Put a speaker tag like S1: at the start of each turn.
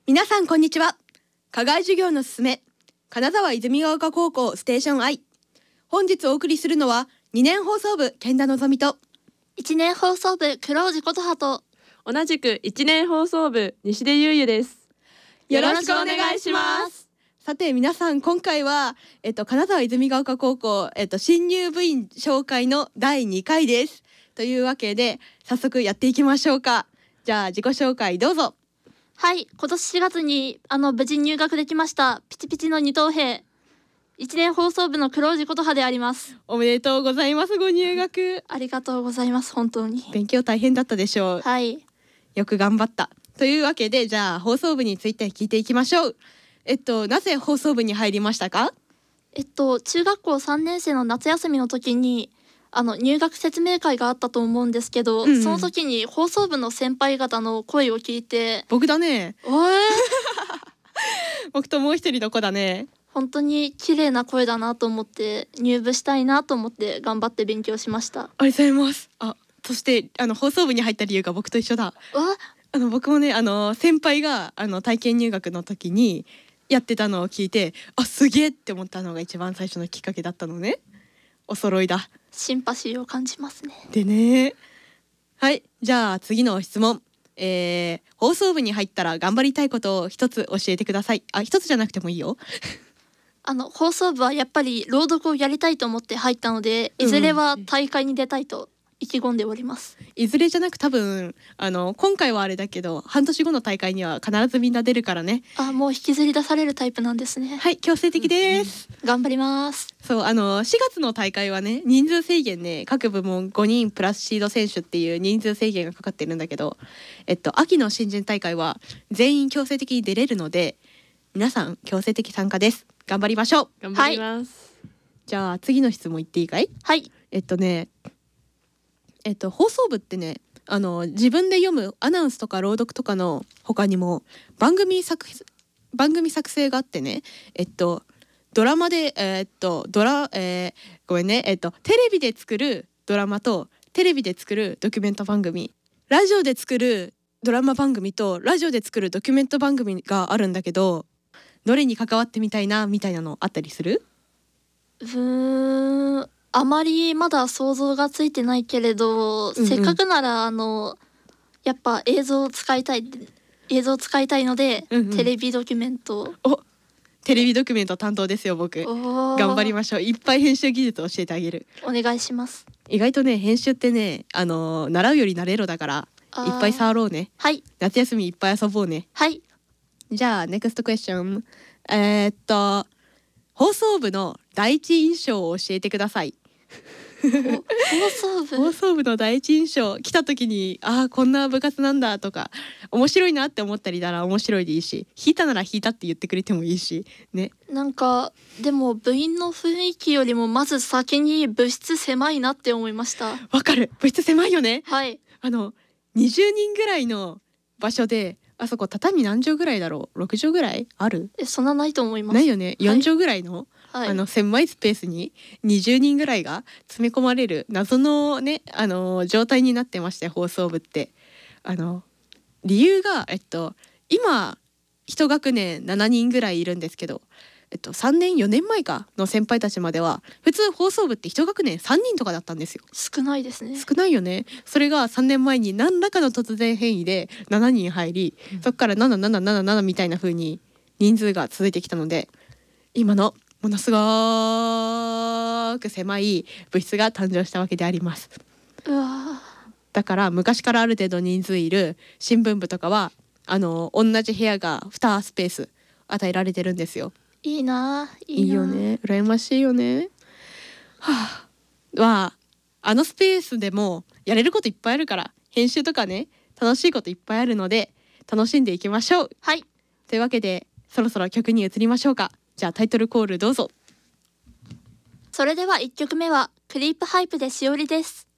S1: 皆さんこんにちは。課外授業のすすめ、金沢泉ヶ丘高校ステーション I。 本日お送りするのは2年放送部健田のぞみと
S2: 1年放送部黒地琴葉と
S3: 同じく1年放送部西出優也です。
S1: よろしくお願いします。さて皆さん、今回は、金沢泉ヶ丘高校、新入部員紹介の第2回です。というわけで早速やっていきましょうか。じゃあ自己紹介どうぞ。
S2: はい、今年4月に無事入学できましたピチピチの二等兵1年放送部の黒地琴葉であります。
S1: おめでとうございます。ご入学
S2: ありがとうございます。本当に
S1: 勉強大変だったでしょう。
S2: はい、
S1: よく頑張った。というわけで、じゃあ放送部について聞いていきましょう。なぜ放送部に入りましたか？
S2: 中学校3年生の夏休みの時に入学説明会があったと思うんですけど、その時に放送部の先輩方の声を聞いて、
S1: 僕だね。
S2: おー
S1: 僕ともう一人の子だね。
S2: 本当に綺麗な声だなと思って入部したいなと思って頑張って勉強しました。
S1: ありがとうございます。そして放送部に入った理由が僕と一緒だ。僕もね、先輩が体験入学の時にやってたのを聞いて、すげえって思ったのが一番最初のきっかけだったのね。お揃いだ。
S2: シンパシーを感じますね。
S1: でね、はい、じゃあ次の質問。放送部に入ったら頑張りたいことを一つ教えてください。一つじゃなくてもいいよ。
S2: 放送部はやっぱり朗読をやりたいと思って入ったので、いずれは大会に出たいと意気込んでおります。
S1: いずれじゃなく多分今回はあれだけど、半年後の大会には必ずみんな出るからね。
S2: もう引きずり出されるタイプなんですね。
S1: はい、強制的です。
S2: 頑張ります。
S1: そう、4月の大会はね、人数制限ね、各部門5人プラスシード選手っていう人数制限がかかってるんだけど、秋の新人大会は全員強制的に出れるので、皆さん強制的参加です。頑張りましょう。
S3: 頑張ります。
S1: じゃあ次の質問いっていいかい？
S2: はい。
S1: 放送部ってね、自分で読むアナウンスとか朗読とかの他にも番組作成があってね、ドラマでごめんね、テレビで作るドラマとテレビで作るドキュメント番組、ラジオで作るドラマ番組とラジオで作るドキュメント番組があるんだけど、どれに関わってみたいなみたいなのあったりする？
S2: あまりまだ想像がついてないけれど、せっかくならやっぱ映像を使いたいので、テレビドキュメント。
S1: テレビドキュメント担当ですよ僕。頑張りましょう。いっぱい編集技術を教えてあげる。
S2: お願いします。
S1: 意外とね、編集ってね、習うより慣れろだから、いっぱい触ろうね。
S2: はい。
S1: 夏休みいっぱい遊ぼうね。
S2: はい。
S1: じゃあNEXT question。放送部の第一印象を教えてください。放送部の第一印象、来た時にこんな部活なんだとか、面白いなって思ったりなら面白いでいいし、引いたなら引いたって言ってくれてもいいしね。
S2: なんかでも部員の雰囲気よりもまず先に部室狭いなって思いました。
S1: わかる、部室狭いよね。
S2: はい。
S1: 20人ぐらいの場所で、あそこ畳何畳ぐらいだろう。6畳ぐらいある？
S2: そんなないと思います。
S1: ないよね。4畳ぐらいの、
S2: はい、
S1: 狭いスペースに20人ぐらいが詰め込まれる謎のね、状態になってまして、放送部って。理由が今1学年7人ぐらいいるんですけど、3年4年前かの先輩たちまでは普通放送部って1学年3人とかだったんですよ。
S2: 少ないですね。
S1: 少ないよね。それが3年前に何らかの突然変異で7人入り、そこから7777みたいな風に人数が続いてきたので、今のものすごく狭い部室が誕生したわけであります。だから昔からある程度人数いる新聞部とかは同じ部屋が2スペース与えられてるんですよ。
S2: いいな。
S1: いいよね。羨ましいよね。スペースでもやれることいっぱいあるから、編集とかね、楽しいこといっぱいあるので楽しんでいきましょう。
S2: はい。
S1: というわけでそろそろ曲に移りましょうか。じゃあタイトルコールどうぞ。
S2: それでは1曲目はクリープハイプでしおりです。